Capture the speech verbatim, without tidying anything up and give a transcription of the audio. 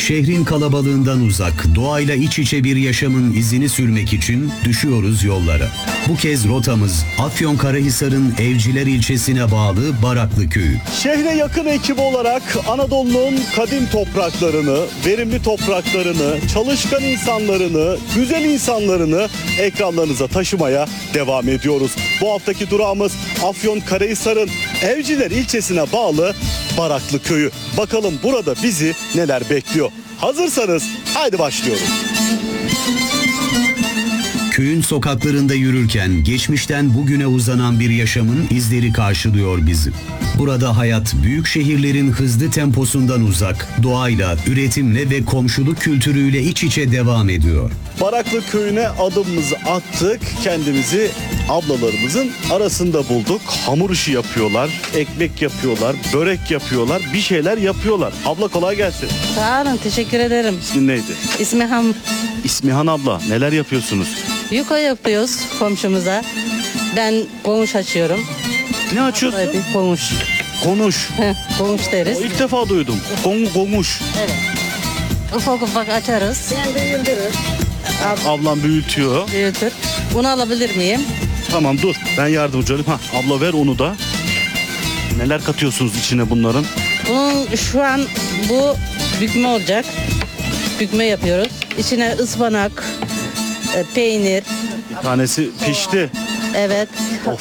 Şehrin kalabalığından uzak, doğayla iç içe bir yaşamın izini sürmek için düşüyoruz yollara. Bu kez rotamız Afyonkarahisar'ın Evciler ilçesine bağlı Baraklı Köyü. Şehre yakın ekip olarak Anadolu'nun kadim topraklarını, verimli topraklarını, çalışkan insanlarını, güzel insanlarını ekranlarınıza taşımaya devam ediyoruz. Bu haftaki durağımız Afyonkarahisar'ın Evciler ilçesine bağlı Baraklı Köyü. Bakalım burada bizi neler bekliyor. Hazırsanız haydi başlıyoruz. Köyün sokaklarında yürürken geçmişten bugüne uzanan bir yaşamın izleri karşılıyor bizi. Burada hayat büyük şehirlerin hızlı temposundan uzak, doğayla, üretimle ve komşuluk kültürüyle iç içe devam ediyor. Baraklı Köyü'ne adımımızı attık. Kendimizi ablalarımızın arasında bulduk. Hamur işi yapıyorlar, ekmek yapıyorlar, börek yapıyorlar, bir şeyler yapıyorlar. Abla kolay gelsin. Sağ olun, teşekkür ederim. İsmin neydi? İsmi Ham. İsmihan abla, neler yapıyorsunuz? Yuka yapıyoruz komşumuza. Ben konuş açıyorum. Ne açıyorsun? Böyle bir konuş. Konuş. Heh, konuş deriz. O ilk defa duydum. Kon konuş. Evet. Ufak ufak açarız. Ben büyütürüz. Ablam büyütüyor. Büyütür. Bunu alabilir miyim? Tamam dur, ben yardımcı olayım. Ha, abla ver onu da. Neler katıyorsunuz içine bunların? Bunun şu an bu bükme olacak. Bükme yapıyoruz. İçine ıspanak, e, peynir, Bir tanesi pişti. evet,